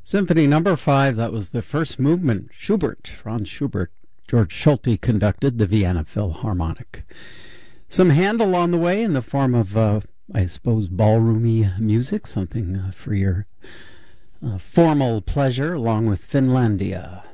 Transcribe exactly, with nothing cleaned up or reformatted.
Symphony number five, that was the first movement. Schubert, Franz Schubert. George Solti conducted the Vienna Philharmonic. Some Handel on the way in the form of, uh, I suppose, ballroomy music, something uh, for your uh, formal pleasure, along with Finlandia.